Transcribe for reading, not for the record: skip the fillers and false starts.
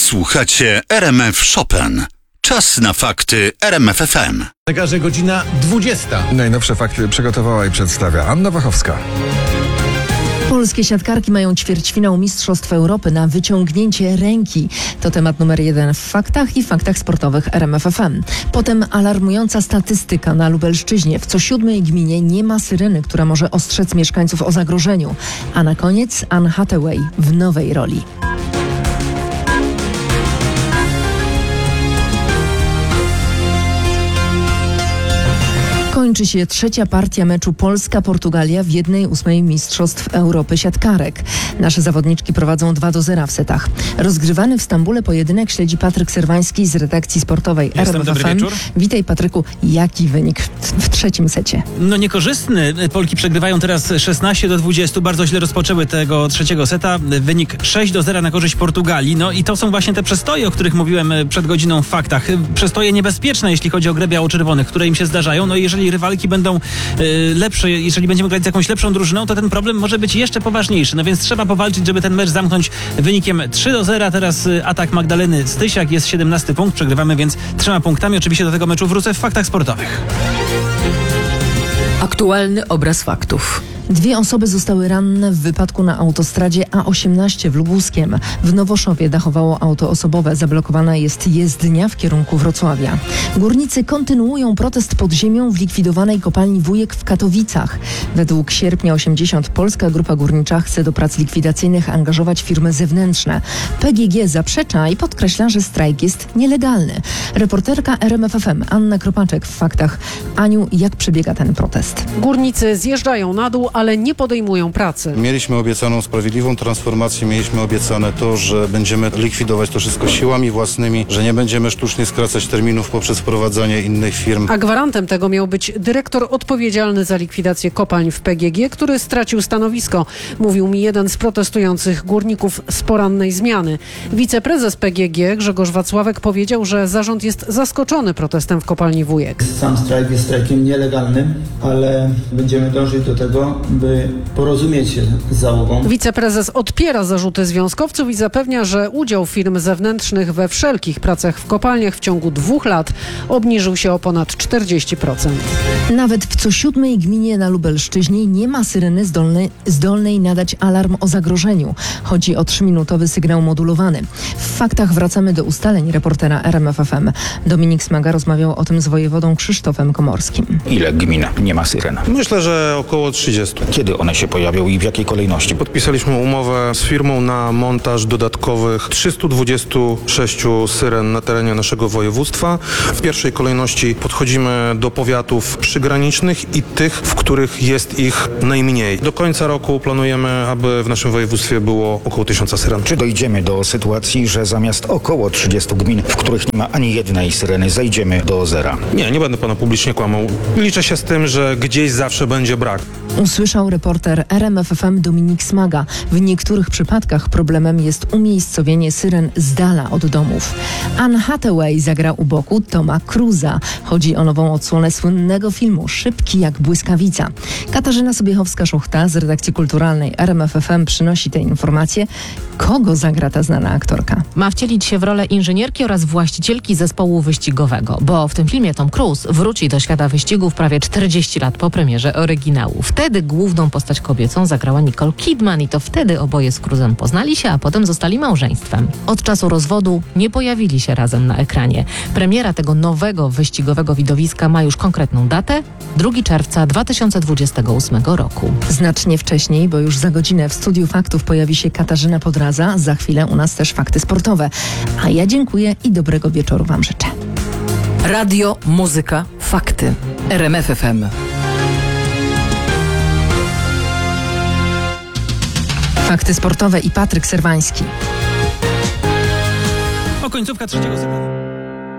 Słuchacie RMF Chopin. Czas na fakty RMF FM. Zegarze godzina 20. Najnowsze fakty przygotowała i przedstawia Anna Wachowska. Polskie siatkarki mają ćwierćfinał Mistrzostw Europy na wyciągnięcie ręki. To temat numer 1 w faktach i faktach sportowych RMF FM. Potem alarmująca statystyka na Lubelszczyźnie. W co 7 gminie nie ma syreny, która może ostrzec mieszkańców o zagrożeniu. A na koniec Anne Hathaway w nowej roli. Kończy się trzecia partia meczu Polska-Portugalia w 1/8 Mistrzostw Europy siatkarek. Nasze zawodniczki prowadzą 2-0 w setach. Rozgrywany w Stambule pojedynek śledzi Patryk Serwański z redakcji sportowej RMF FM. Witaj, Patryku. Jaki wynik w trzecim secie? No niekorzystny. Polki przegrywają teraz 16-20. Bardzo źle rozpoczęły tego trzeciego seta. Wynik 6-0 na korzyść Portugalii. No i to są właśnie te przestoje, o których mówiłem przed godziną w faktach. Przestoje niebezpieczne, jeśli chodzi o grę biało-czerwonych, które im się zdarzają. No i jeżeli rywalki będą lepsze, jeżeli będziemy grać z jakąś lepszą drużyną, to ten problem może być jeszcze poważniejszy. No więc trzeba powalczyć, żeby ten mecz zamknąć wynikiem 3-0. Teraz atak Magdaleny Stysiak, jest 17 punkt. Przegrywamy więc 3 punktami. Oczywiście do tego meczu wrócę w faktach sportowych. Aktualny obraz faktów. 2 osoby zostały ranne w wypadku na autostradzie A18 w Lubuskiem. W Nowoszowie dachowało auto osobowe. Zablokowana jest jezdnia w kierunku Wrocławia. Górnicy kontynuują protest pod ziemią w likwidowanej kopalni Wujek w Katowicach. Według Sierpnia 80 Polska Grupa Górnicza chce do prac likwidacyjnych angażować firmy zewnętrzne. PGG zaprzecza i podkreśla, że strajk jest nielegalny. Reporterka RMF FM Anna Kropaczek w faktach. Aniu, jak przebiega ten protest? Górnicy zjeżdżają na dół, ale nie podejmują pracy. Mieliśmy obiecaną sprawiedliwą transformację, mieliśmy obiecane to, że będziemy likwidować to wszystko siłami własnymi, że nie będziemy sztucznie skracać terminów poprzez wprowadzanie innych firm. A gwarantem tego miał być dyrektor odpowiedzialny za likwidację kopalń w PGG, który stracił stanowisko. Mówił mi jeden z protestujących górników z porannej zmiany. Wiceprezes PGG Grzegorz Wacławek powiedział, że zarząd jest zaskoczony protestem w kopalni Wujek. Sam strajk jest strajkiem nielegalnym, ale będziemy dążyć do tego, by porozumieć się z załogą. Wiceprezes odpiera zarzuty związkowców i zapewnia, że udział firm zewnętrznych we wszelkich pracach w kopalniach w ciągu 2 lat obniżył się o ponad 40%. Nawet w co 7 gminie na Lubelszczyźnie nie ma syreny zdolnej nadać alarm o zagrożeniu. Chodzi o 3-minutowy sygnał modulowany. W faktach wracamy do ustaleń reportera RMF FM. Dominik Smaga rozmawiał o tym z wojewodą Krzysztofem Komorskim. Ile gmin nie ma syren? Myślę, że około 30. Kiedy one się pojawią i w jakiej kolejności? Podpisaliśmy umowę z firmą na montaż dodatkowych 326 syren na terenie naszego województwa. W pierwszej kolejności podchodzimy do powiatów przygranicznych i tych, w których jest ich najmniej. Do końca roku planujemy, aby w naszym województwie było około 1000 syren. Czy dojdziemy do sytuacji, że zamiast około 30 gmin, w których nie ma ani jednej syreny, zejdziemy do zera? Nie będę pana publicznie kłamał. Liczę się z tym, że gdzieś zawsze będzie brak. Usłyszał reporter RMF FM Dominik Smaga. W niektórych przypadkach problemem jest umiejscowienie syren z dala od domów. Anne Hathaway zagra u boku Toma Cruise'a. Chodzi o nową odsłonę słynnego filmu Szybki jak błyskawica. Katarzyna Sobiechowska-Szuchta z redakcji kulturalnej RMF FM przynosi te informacje. Kogo zagra ta znana aktorka? Ma wcielić się w rolę inżynierki oraz właścicielki zespołu wyścigowego, bo w tym filmie Tom Cruise wróci do świata wyścigów prawie 40 lat po premierze oryginału. Wtedy główną postać kobiecą zagrała Nicole Kidman i to wtedy oboje z Cruise'em poznali się, a potem zostali małżeństwem. Od czasu rozwodu nie pojawili się razem na ekranie. Premiera tego nowego wyścigowego widowiska ma już konkretną datę, 2 czerwca 2028 roku. Znacznie wcześniej, bo już za godzinę w Studiu Faktów pojawi się Katarzyna Podraza. Za chwilę u nas też fakty sportowe. A ja dziękuję i dobrego wieczoru Wam życzę. Radio, muzyka, fakty. RMF FM. Fakty sportowe i Patryk Serwański. Końcówka trzeciego seta.